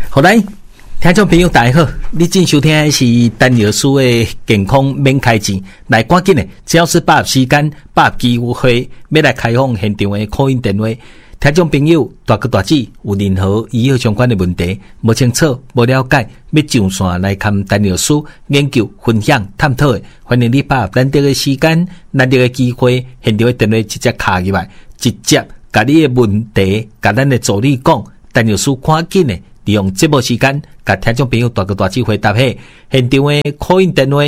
好来，听众朋友大家好，你正收听的是陈老师的健康免开钱，来赶紧的，只要是把握时间，把握机会，要来开放现场的call in电话。听众朋友大哥大姐有任何医药相关的问题，无清楚、无了解，要上线来看陈老师研究、分享、探讨的，欢迎你把握难得的时间、难得的机会，现场的电话直接卡入来，直接把你的问题，甲咱的助理讲，陈老师赶紧的。利用节目时间，甲听众朋友大哥大姐回答下，现场的 call in 电话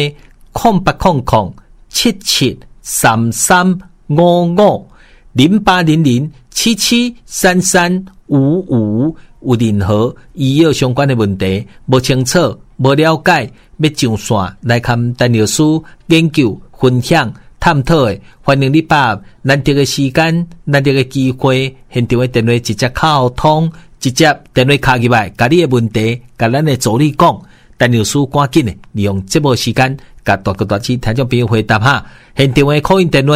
0800-7733550800-773355，有任何医药相关的问题，无清楚、无了解，要上线来看陈老师研究、分享、探讨的，欢迎你把难得的时间、难得的机会，现场的电话直接敲通。直接电话卡入来，甲你的问题，甲咱的助理讲，陈老师赶紧的利用节目时间，甲大哥大姐听众朋友回答下。现场的 call in 电话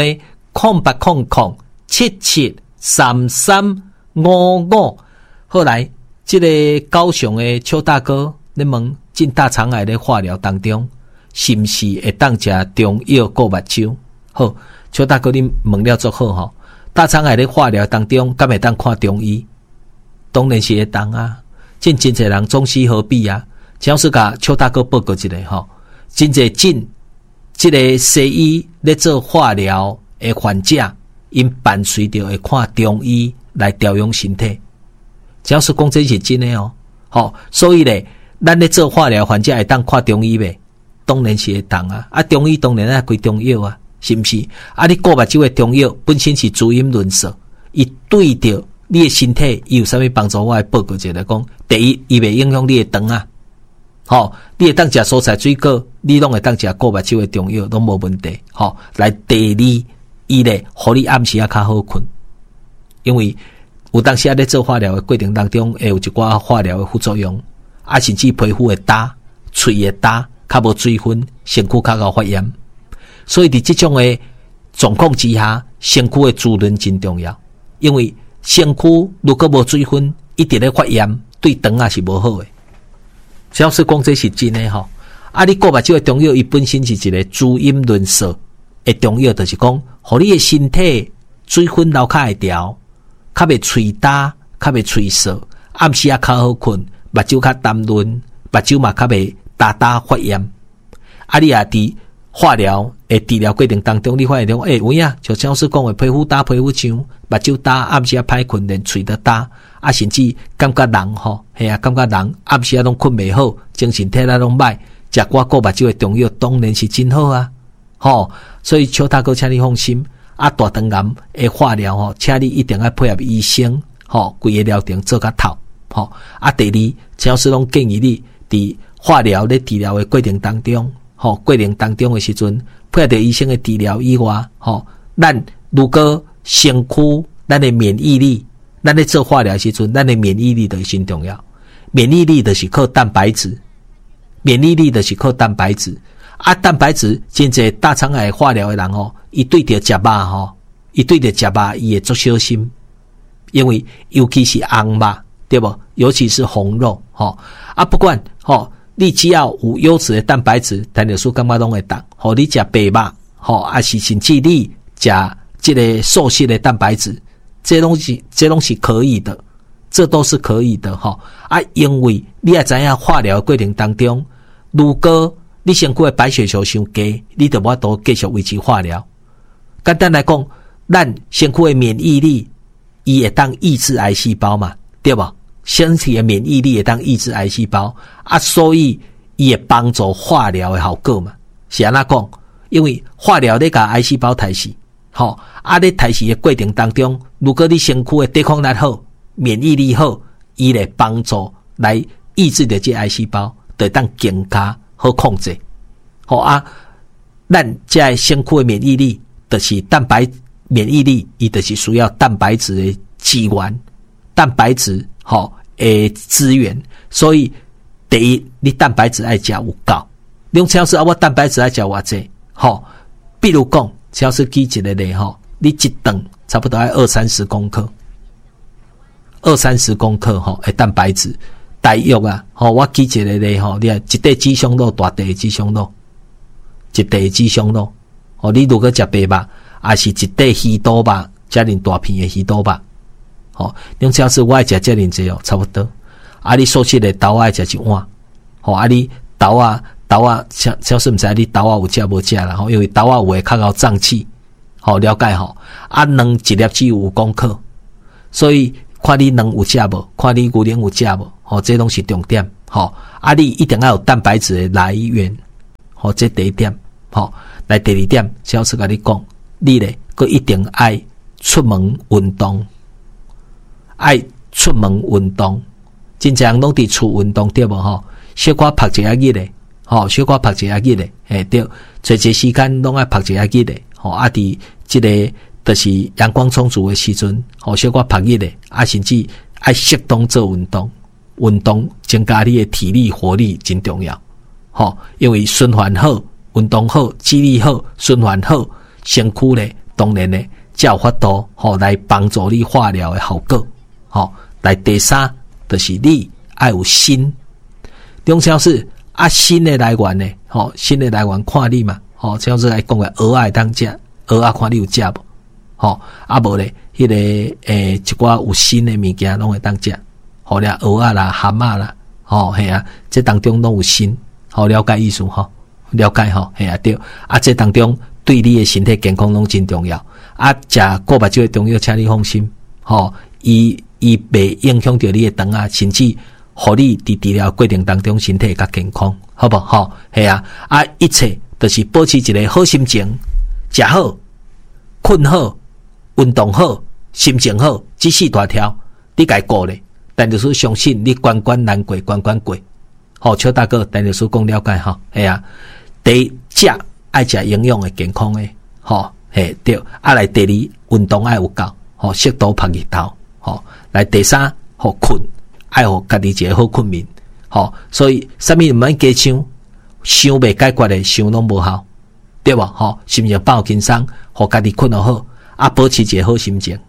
0800-773355。后来，这个高雄的邱大哥，你问进大肠癌的化疗当中，是不是会当食中药过目睭？好，邱大哥你问了足好吼。大肠癌的化疗当中，敢会当看中医？当然是会当啊，真侪人中西合璧啊。只要是甲邱大哥报告一下吼，真侪这个西医咧做化疗的患者，因伴随着会看中医来调养身体。只要是讲这是真的哦，好，所以咧，咱咧做化疗患者会当看中医呗，当然是会当啊。啊，中医当然爱归中药啊，是不是？啊，你过目睭的中药本身是滋阴润湿，伊对着你的身体有啥物帮助？我来报告一下讲，第一，伊袂影响你的肠啊，你会当食蔬菜水果，你拢会当食过目睭的中药，拢无问题。来第二，伊咧，互你暗时较好困，因为有当时咧做化疗的过程当中，会有一寡化疗的副作用，啊，甚至皮肤会干、喙会干、较无水分，身躯较高发炎，所以伫这种的状况之下，身躯的滋润真重要，因为身躯如果无水分，一直咧发炎，对肠也是无好诶。只要是讲这是真诶吼，啊，你过目睭诶中药，伊本身是一个滋阴润湿诶中药，就是讲，互你诶身体水分流较会调，较袂喙干，较袂喙涩，暗时也较好困，目睭较淡润，目睭嘛较袂大发炎。啊，你也伫化疗诶治疗过程当中，你发现讲，有影，就像是讲诶，皮肤干、皮肤痒，目睭干，暗时也歹困，连喙都干，啊，甚至感觉人系啊，感觉人暗时也拢困袂好，精神体力拢歹，食过目睭诶中药，当然是真好啊，所以邱大哥，请你放心，啊，大肠癌诶化疗请你一定要配合医生，规个疗程做甲透，啊，第二，只要是拢建议你伫化疗咧治疗诶过程当中。过程当中的时阵，配合着医生的治疗以外，咱如果身躯咱的免疫力，咱咧做化疗的时阵，咱的免疫力就真重要。免疫力就是靠蛋白质，免疫力就是靠蛋白质。啊，蛋白质真侪大肠癌化疗的人伊对着食肉伊对着食肉伊会足小心，因为尤其是红肉，对不？尤其是红肉，啊，不管你只要有优质的蛋白质，陈老师感觉拢会当。你食白肉，啊是甚至你食这个素食的蛋白质，这拢是可以的，这都是可以的啊，因为你也知影化疗的过程当中，如果你身躯的白血球伤低，你就无法度继续维持化疗。简单来讲，咱身躯的免疫力，伊会当抑制癌细胞嘛，对吧？身体的免疫力会当抑制癌细胞啊，所以伊会帮助化疗的效果嘛。是安怎讲？因为化疗咧甲癌细胞杀死，啊咧杀死的过程当中，如果你身躯的抵抗力好、免疫力好，伊来帮助来抑制着这癌细胞，就当更加好控制。啊，咱这身躯的免疫力，就是蛋白免疫力，伊就是需要蛋白质的资源，蛋白质。资源，所以第一，你蛋白质爱食有够。你用超市我蛋白质爱食偌济？比如讲，超市举一个例你一顿差不多要20-30公克，的蛋白质， 大约啊，我记一个咧你啊，一块鸡胸肉，大块的鸡胸肉，一块的鸡胸肉，你如果食白肉，还是一块鱼肚肉，遮尔大片的鱼肚肉，你只要是我爱食遮尔济差不多。你所吃的豆爱食一碗，你豆超市毋知你豆有食无食啦，因为豆有诶较够胀气，了解卵一粒只有5公克，所以看你卵有食无，看你牛奶有食无，这拢是重点，你一定要有蛋白质的来源，这第一点，来第二点，超市甲你讲，你咧佫一定爱出门运动，真正拢伫厝运动对无小可拍一下日咧，小可拍一下日咧，对，找一个时间拢爱拍一下日咧，伫即个就是阳光充足的时阵，小可拍日咧，甚至爱适当做运动，增加你的体力活力真重要，因为循环好，运动好，肌力好，循环好，身躯咧当然咧才有法度来帮助你化疗的效果，来第三。就是你爱有锌，中超是锌的来源呢，锌的来源看你嘛，超市来讲的蚵仔当食，蚵仔看你有食无，无咧，迄个一寡有锌的物件拢会当食，蚵仔啦、蛤蟆啦，系啊，这当中拢有锌，了解意思了解系啊对，这当中对你的身体健康拢真重要，食过目睭的中药，请你放心，伊袂影响到你的肠啊，甚至互你伫治疗过程当中身体较健康，好不好？系啊，一切都是保持一个好心情，食好、困好、运动好、心情好，这4大条你该顾咧。但就是相信你关关难过关关过。邱大哥，但就是讲了解系啊。第一，食爱食营养的、健康的，嘿对。来第二，运动爱有够，适度晒日头。来第三，困，爱互家己一个好困眠，所以啥物毋免加想袂解决的，想拢无效，对无？心情放轻松，互家己困好好，保持一个好心情，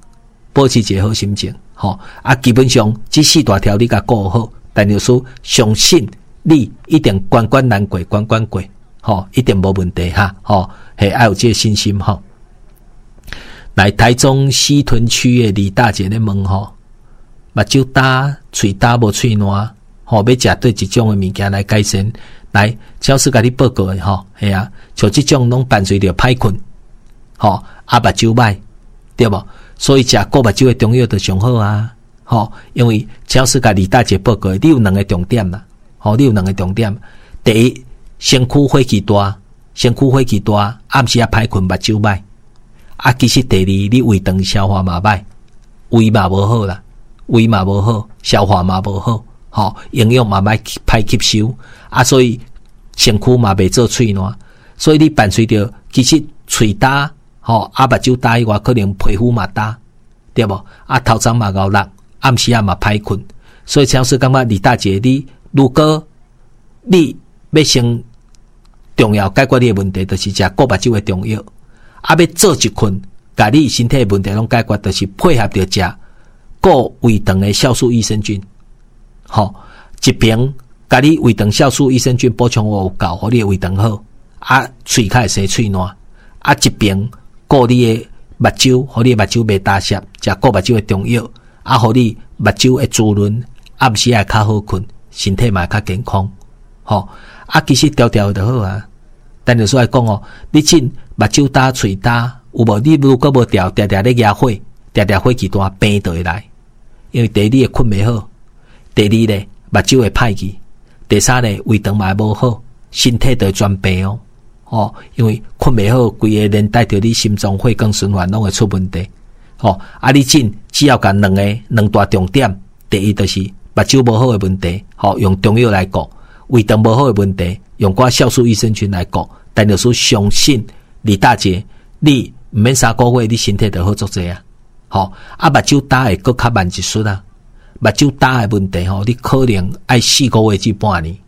基本上这4大条你甲顾好，但就是相信你一定关关难过关关过，一定无问题哈，系爱有这个信心哈。来台中西屯区的李大姐咧问目睭焦、喙焦无喙烂，要食对一种的物件来改善。来，超市甲你报告的系啊，像这种拢伴随着歹困，目睭歹，对无？所以食过目睭的中药就上好啊，因为超市甲李大姐报告的，你有2个重点啦，你有2个重点。第一，身躯火气大，暗时歹困，目睭歹。其实第二，你胃肠消化嘛歹，胃嘛无好啦，消化嘛无好，营养嘛歹吸收，所以身躯嘛袂做喙烂，所以你伴随着其实喙焦，目睭焦以外，可能皮肤嘛焦，对无？头早嘛熬热，暗时嘛歹困，所以超市感觉李大姐，你如果你要先重要解决你的问题，就是食过目睭的中药。要做一困，甲你身体的问题拢解决，就是配合着食顾胃肠的酵素益生菌。一边甲你胃肠酵素益生菌补充有够，互你的胃肠好，喙较会生喙烂。一边顾你的目睭，互你的目睭袂干涩，食顾目睭的中药，互你目睭会滋润，暗时会较好困，身体嘛较健康。其实调调就好啊。但就是来讲你真目睭焦、喙焦，有无？你如果无调，常常咧压火，常常火气大，病就会来。因为第一，你会困袂好；第二咧，目睭会歹去；第三咧，胃肠嘛无好，身体就会全病因为困袂好，规个连带着你心脏、血管循环拢会出问题。你真只要甲2大重点，第一就是目睭无好的问题，用中药来顾；胃肠无好的问题，用寡酵素益生菌来顾。但就是相信李大姐，你毋免3个月，你身体就好足济啊！目睭焦会搁较慢一丝啊！目睭焦的问题你可能爱4个月至半年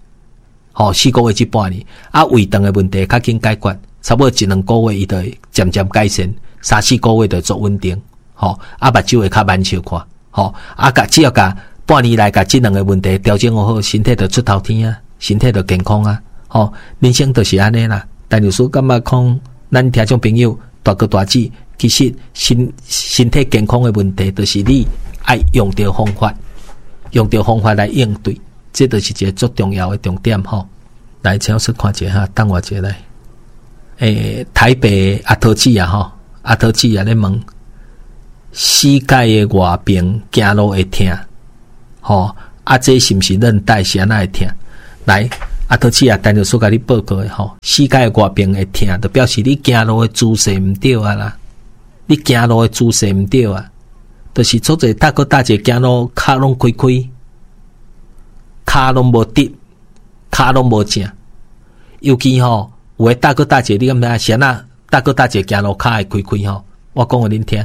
，4个月至半年。胃肠的问题较紧解决，差不多1-2个月伊就会渐渐改善，3-4个月就做稳定。目睭会较慢小看，只要甲半年来甲这两个问题调整好，身体就出头天啊，身体就健康啊。人生就是安尼啦。但有时感觉讲，咱听众朋友大哥大姐，其实身体健康的问题，就是你爱用着方法来应对，这就是一个最重要的重点吼。来，请我看一下，等我一下来。台北阿桃子啊，阿桃子啊，咧问膝盖的外边走路会痛，这是不是韧带是安那会痛？来，阿桃子啊，单就说甲你报告的膝盖外边会痛，就表示你走路的姿势唔对啊啦，你走路的姿势唔对啊，就是做者大哥大姐走路骹拢开开，骹拢无直，骹拢无正，尤其有的大哥大姐，你敢知影？哪大哥大姐走路骹会开开我讲互恁听。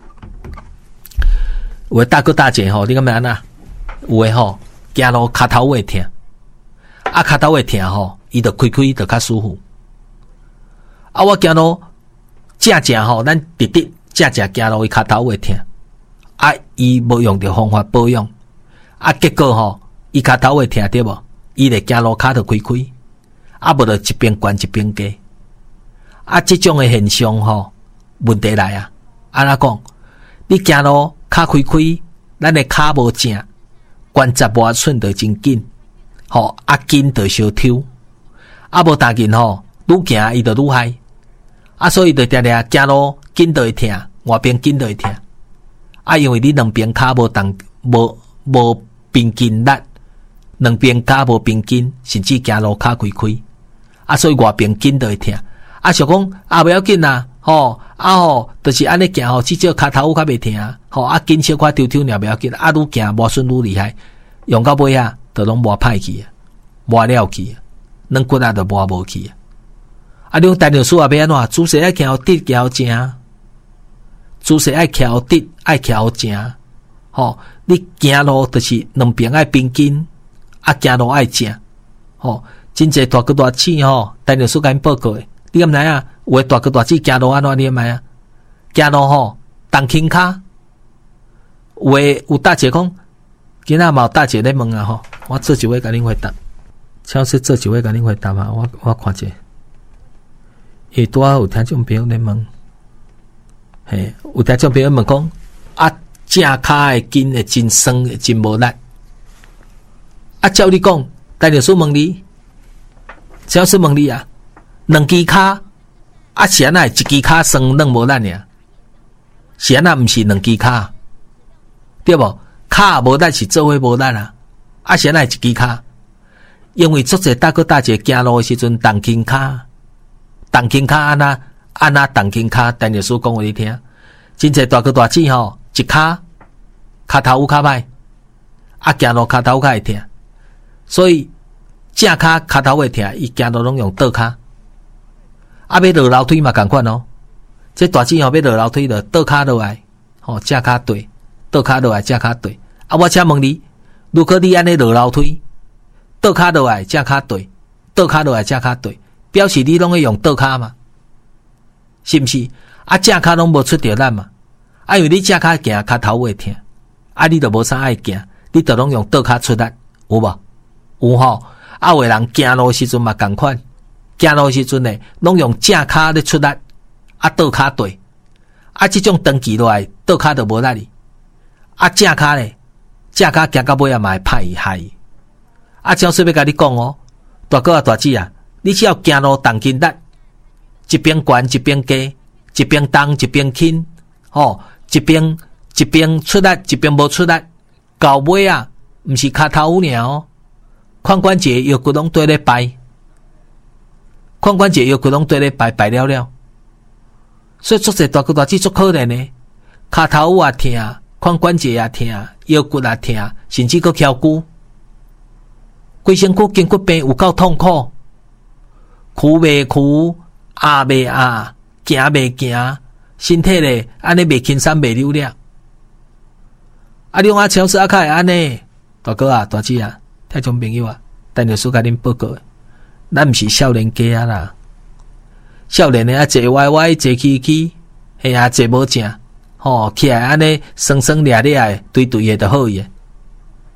有的大哥大姐你敢知影？有的走路骹头会痛，骹头会痛伊就开开就较舒服。我走路正咱直直正走路伊骹头会痛，伊无用着方法保养，结果伊骹头会痛对无？伊咧走路骹就开开。无就一边悬一边低，这种的现象问题来啊！安怎讲？你走路骹开开，咱的骹无正，关节磨寸就真紧，筋就小抽，无大紧愈行伊就愈害，所以就常常走路筋就会痛，外边筋就会痛，因为你两边骹无并筋力，两边骹无并筋，甚至走路骹开开。所以外边筋就会痛。想讲不要紧啦，就是安尼行至少骹头较袂痛筋小可抽抽尔不要紧，愈行磨损愈厉害，用到尾就拢磨歹去磨了去，软骨就磨无去你用单条数要安怎？姿势爱徛直徛正，姿势爱徛直爱徛正，你行路就是两边爱并筋，行路爱正，真济大哥大姐单条数甲因报告的，你敢知影？有的大哥大姐行路安怎？你敢知影？行路重轻骹，有大姐讲，今仔嘛有大姐咧问我做一位甲恁回答，超市做一位甲恁回答我看者，拄有听众朋友咧问，有听众朋友问讲，正骹的筋会真酸，会真无力，照你讲，单条数问你。超市问你两支骹是安那一支骹酸软无力尔？是安那毋是两支骹，对无？骹无力是做伙无力是安那一支骹？因为足侪大哥大姐行路的时阵，重轻骹安那重轻骹，单律师讲互你听，真侪大哥大姐一骹头有较歹，行路骹头较会痛，所以。正骹头会痛，伊行路拢用倒骹，要落楼梯嘛同款这大姐要落楼梯就倒骹落来，正骹对，倒骹落来正骹对。我请问你，如果你安尼落楼梯，倒骹落来正骹对，倒骹落来正骹对，表示你拢会用倒骹嘛？是毋是？正骹拢无出着力嘛？因为你正骹行骹头会痛，你就无啥爱行，你就拢用倒骹出力，有无？有有的人行路时阵嘛同款，行路时阵呢，拢用正骹咧出力，倒骹对，这种长期落来，倒骹就无力哩。正骹咧，正骹行到尾嘛会歹害。照说要甲你讲大哥大姐你只要行路重筋力，一边悬一边低，一边重一边轻，一边出力，一边无出力，到尾毋是骹头有尔髋关节腰骨拢对咧摆，髋关节腰骨拢对咧摆了了，所以足侪大哥大姐足可怜的，骹头也痛，髋关节也痛，腰骨也痛，甚至佫翘骨，规身躯筋骨病有够痛苦，躯袂躯，压袂压，行袂行，身体咧安尼袂轻松袂溜了。你用超市较会安尼，大哥大姐听众朋友等律师甲恁报告，咱毋是少年家啦，少年的坐歪歪，坐起起，坐无正，起来安尼酸酸咧咧的，对对的就好伊。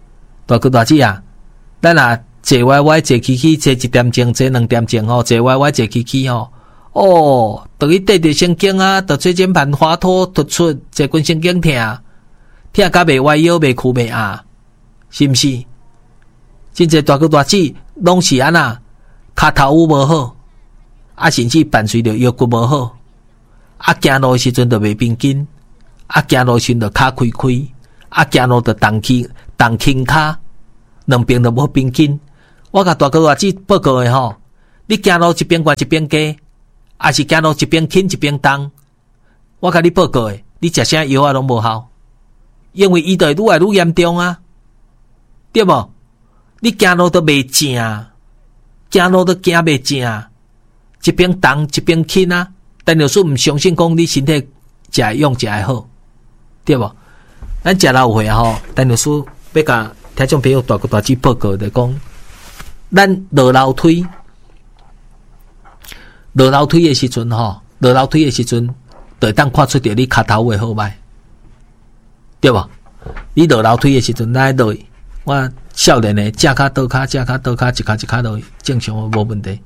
大哥大姐啊，咱啊坐歪歪坐起起，坐1点钟，坐2点钟吼，坐歪歪坐起起吼，哦，就去缀着神经啊，就椎间盘滑脱突出，坐筋神经痛，痛甲袂歪腰，袂屈袂压，是毋是？真侪大哥大姐拢是安那，骹头有无好，啊，甚至伴随着腰骨无好，啊，行路时阵就袂平紧，啊，行路时阵就骹开开，啊，行路就动轻骹，两边都无平紧。我甲大哥大姐报告的吼，你行路一边悬一边低，还是行路一边轻一边重？我甲你报告的，你食啥药啊拢无效，因为伊就会愈来愈严重啊，对无？你行路都袂正，行路都行袂正，一边重一边轻啊。但有时毋相信讲你身体食会用食会好，对无？咱食老岁吼，但有时要甲听众朋友大哥大姐报告的讲。咱落楼梯的时阵吼，落楼梯的时阵，就会当看出着你骹头会好歹，对无？你落楼梯的时阵，咱落，我少年的正骹倒骹，正骹倒骹，一骹落，正常无问题。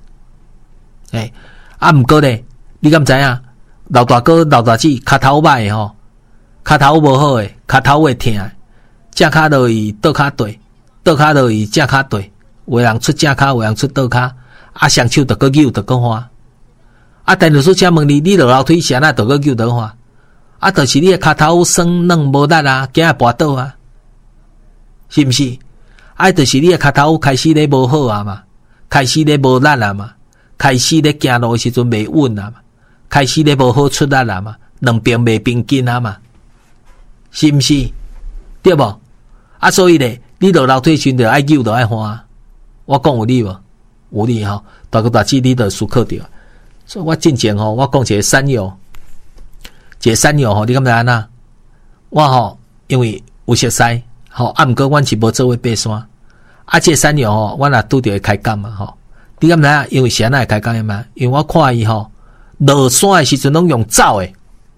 毋过咧，你敢知影？老大哥、老大姐骹头歹的吼，骹头无好的，骹头会痛，正骹落去倒骹对，倒骹落去正骹对。有人出正骹，有人出倒骹，啊，双手就搁扭，就搁花。啊，但律师请问你，你落楼梯是安那就搁扭就花？啊，就是你的骹头酸软无力啊，惊会跋倒啊，是毋是？啊，就是你的骹头开始咧无好啊嘛，开始咧无力啊嘛，开始咧行路的时阵袂稳啊嘛，开始咧无好出力啊嘛，两边袂平均啊嘛，是毋是？对无？啊，所以咧，你落楼梯时就爱扭，就爱花。我讲有理无？有理吼，大哥大姐你都思考着。所以我进前吼，我讲一个山友吼，你敢知安那？我吼因为有熟悉吼，啊毋过阮是无做伙爬山，啊这个山友吼，我若拄着会开讲嘛吼。你敢知影？因为是安那会开讲的嘛？因为我看伊吼落山的时阵拢用走的。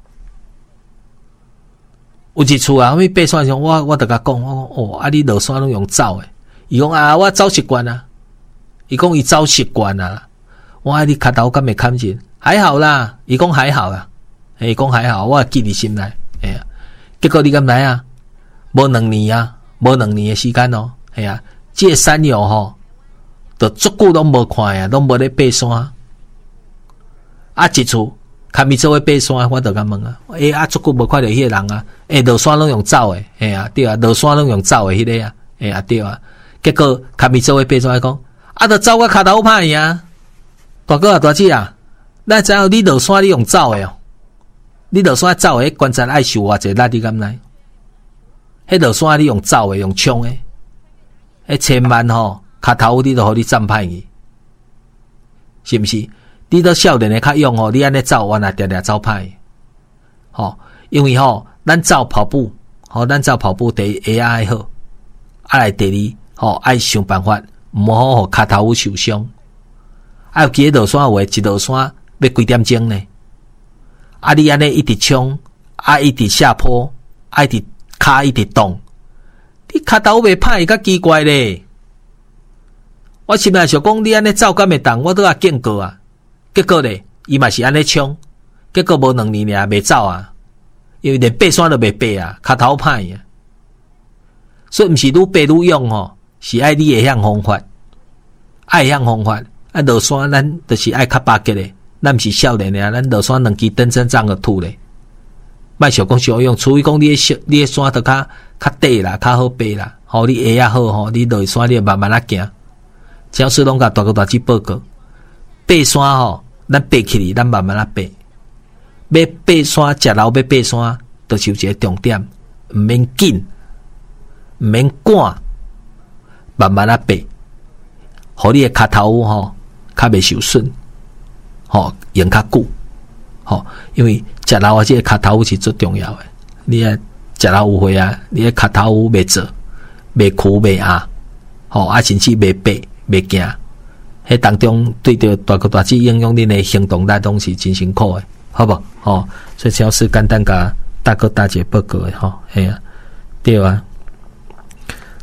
有一次啊，我爬山的时候，我就甲讲，我讲哦，啊你落山拢用走的。伊讲啊，我走习惯啊。伊讲伊走习惯啊。我爱你骹头敢会砍紧？还好啦。伊讲还好啦。伊讲还好，我也记伫心内。啊，结果你敢知啊？无2年啊，无2年的时间哦。啊，这个山友吼，都足久拢无看呀，拢无咧爬山。啊，一次看伊做伙爬山，我就甲问啊，啊，足久无看到迄个人啊，落山拢用走的，啊，对啊，落山拢用走的迄个啊，啊，对啊。结果看伊做伙爬山讲，啊，都走我骹头歹去啊！大哥啊，大姐啊，咱知影你落山你用走的哦，你落山走的关节爱受偌济力，你敢知？迄落山你用走的，用冲的，迄千万吼骹头你都互你占歹去，是毋是？你都少年的较用吼，你安尼走，我若定定走歹，吼，因为吼咱走跑步，吼，咱走跑步第一下爱好，来第二。爱想办法，毋好互骹头受伤。有记落山话，一落山要几点钟呢？啊，你安尼一直冲，啊，一直下坡，啊，一直骹一直动，你骹头袂歹，较奇怪咧。我心内想讲，你安尼走敢会动？我都也见过啊。结果咧，伊嘛是安尼冲，结果无2年尔袂走啊，因为连爬山都袂爬啊，骹头歹啊。所以毋是愈爬愈勇吼。是爱你会晓方法，爱晓方法。啊，落山咱就是爱较巴结的，咱毋是少年的，咱落山2支登山杖就吐咧。莫想讲小用，除非讲你的山都较短啦，较好爬啦，吼你下好吼，你落山你慢慢啊行。只要是拢甲大哥大姐报告，爬山吼，咱爬起哩，咱慢慢啊爬。要爬山，食老要爬山，就是有一个重点，毋免紧，毋免赶。慢慢啊爬，互你的骹头吼较袂受损，吼用较久，吼，因为食老啊，这个骹头是最重要的。你啊食老有岁啊，你的骹头袂做，袂屈袂压，吼啊甚至袂爬袂行，迄当中对着大哥大姐应用恁的行动力拢是真辛苦的，好无？吼，所以只要是简单甲大哥大姐报告的吼，嘿啊，对啊。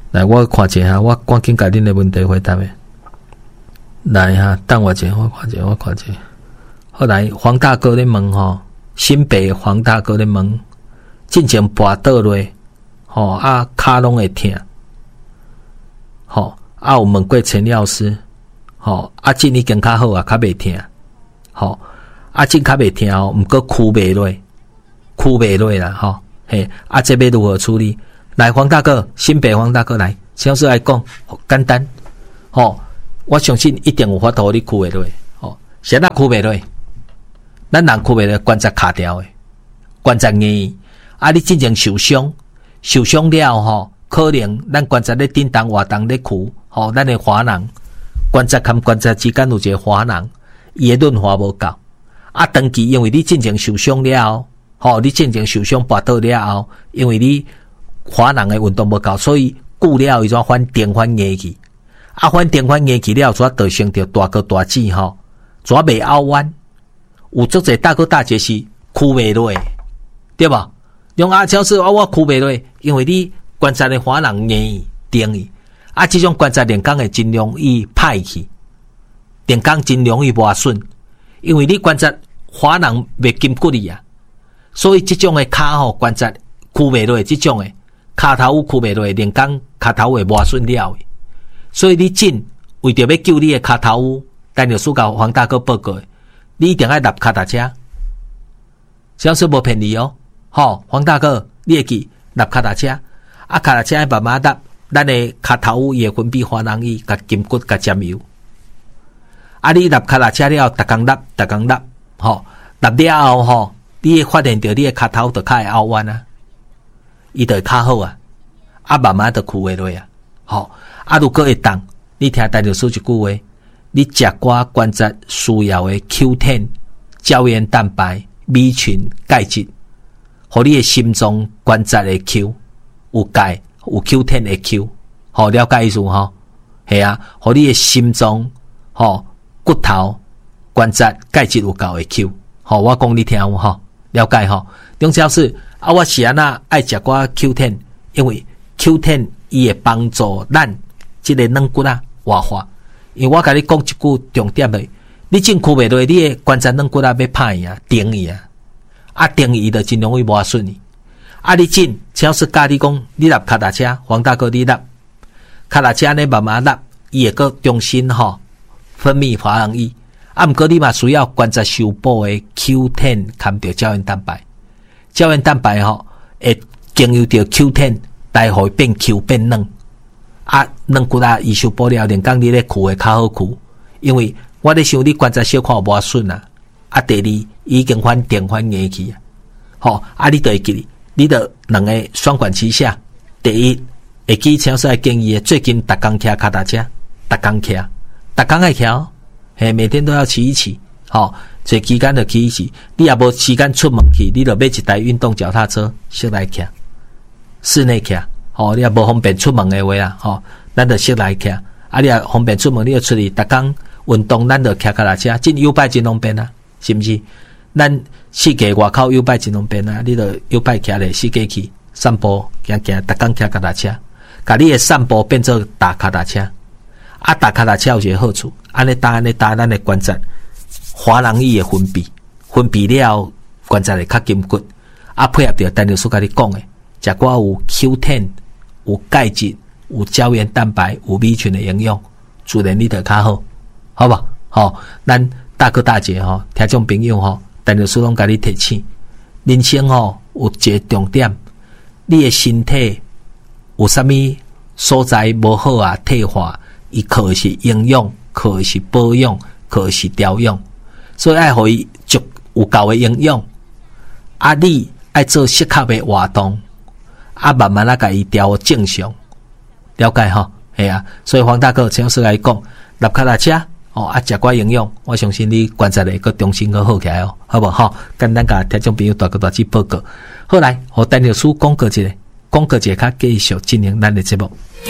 来，我看一下，我赶紧甲恁的问题回答诶。来哈，等我一下，我看一下。后来黄大哥咧问吼，新北黄大哥咧问，进前跋倒落，吼啊骹拢会痛，吼啊有问过陈药师，吼啊进已经较好啊，较袂痛，吼啊进较袂痛哦，毋过箍袂落啦，吼嘿啊这要如何处理？来黄大哥，新北黄大哥来，陈药师来讲，简单，吼。我相信一定有法度你箍袂落，吼，谁那箍袂落？咱人箍袂落，关节卡掉诶，关节硬。啊，你真正受伤了吼，可能咱关节咧震动、活动咧箍，吼，咱诶滑囊，关节和关节之间有一个滑囊，伊诶润滑无够。啊，长期因为你真正受伤了，吼，你真正受伤跋倒了后，因为你滑囊诶运动无够，所以久了伊就反电反硬去。啊，反电反硬去了，就成着大哥大姊吼，就袂拗弯。有足侪大哥大姐是箍袂落，对吧？用阿超说我箍袂落，因为你关节的滑囊硬定伊，啊，这种关节连钢会真容易歹去，连钢真容易磨损，因为你关节滑囊袂筋骨里啊，所以这种的骹吼关节箍袂落，这种的骹头有箍袂落，连钢骹头会磨损了。所以你紧为着要救你的骹头，但就输到黄大哥报告，你一定要搭脚踏车。小说无骗你哦，吼，黄大哥，你会记搭脚踏车，啊，脚踏车慢慢搭，咱的骹头伊会分泌滑囊液，甲筋骨甲沾油。啊，你搭脚踏车了，逐工搭，吼，搭了后吼，你会发现到你的骹头就较会拗弯啊，伊就会较好啊，啊，慢慢就箍会落啊，吼。啊，如果会动，你听陈律师一句话，你食寡关节需要的 Q10、胶原蛋白、B群、钙质，互你的心脏关节的 Q 有钙，有 Q10 的 Q， 好了解意思吼？系啊，互你的心脏、吼骨头、关节钙质有够的 Q， 好，我讲你听有吼？了解吼？中小是啊，我是安那爱食寡 Q10， 因为 Q10 伊会帮助咱。这个软骨啊活化，因为我甲你讲一句重点的，你真箍袂落，你的关节软骨啊要拍伊啊，顶伊啊，啊顶伊就真容易磨损伊。啊，你真只要是教你讲，你搭脚踏车，黄大哥你搭脚踏车呢，慢慢搭，伊会个重新吼分泌滑囊液。啊，毋过你嘛需要关节修补的 Q10 含着胶原蛋白，胶原蛋白吼会经由着 Q10 来互变 Q 变软。啊，软骨啊，伊修补了，连讲你咧箍会较好箍，因为我咧想你关节小可有磨损啊。啊，第二已经反电反硬去啊，吼啊，你就会记，你就两个双管齐下。第一，会记超市建议最近逐工骑脚踏车，逐工爱骑，嘿，每天都要骑一骑，吼，这期间就骑一骑。你也无时间出门去，你就买一台运动脚踏车，先来骑，室内骑。哦，你也无方便出门的话啦，吼，咱就先来骑。啊，你也方便出门，你要出去，逐工运动，咱就骑脚踏车，真优摆真方便啊，是毋是？咱世界外口优摆真方便啊，你就优摆骑咧，世界去散步，行，逐工骑脚踏车，甲你的散步变做踏脚踏车。啊，踏脚踏车有一个好处，安尼搭，咱的关节滑囊液的分泌了，关节会较紧骨。啊，配合着陈律师甲你讲的，食寡有 Q10。有钙质、有胶原蛋白、有 B 群的营养，自然你就较好，好吧？好，咱大哥大姐吼，听众朋友吼，陈律师拢甲你提醒，人生吼有一个重点，你的身体有啥物所在无好啊？退化，伊靠的是营养，靠的是保养，靠的是调养，所以爱互伊足有够的营养，啊，你爱做适合的活动。啊，慢慢甲伊调正常，了解吼，系啊。所以黄大哥请师来讲，搭脚踏车哦，啊，食寡营养，我相信你关节会个重新个好起来哦，好不好？简单甲听众朋友大哥大姐报告。后来，和陈律师讲过一个，较继续进行咱的节目。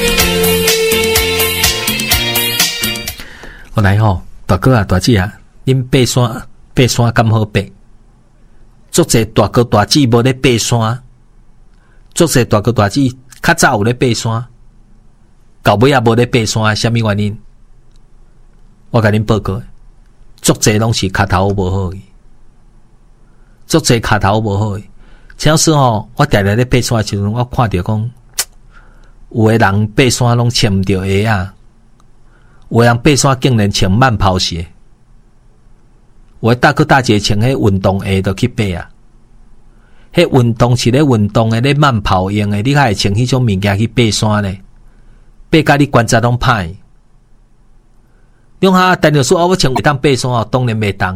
后来吼，大哥啊，大姐啊，恁爬山咁好爬，足侪大哥大姐无咧爬山。足侪大哥大姐较早有咧爬山， 到尾也无咧爬山，什么原因？我甲恁报告，足侪拢是骹头无好诶，足侪骹头无好诶。像是吼，我定定咧爬山诶时阵，我看着讲，有诶人爬山拢穿毋着鞋啊，有诶人爬山竟然穿慢跑鞋，有诶大哥大姐穿迄运动鞋就去爬啊。迄运动是咧运动诶，咧慢跑用诶，你还会穿迄种物件去爬山咧？爬甲你关节拢歹。用下陈律师，我穿会当爬山哦，当然袂当。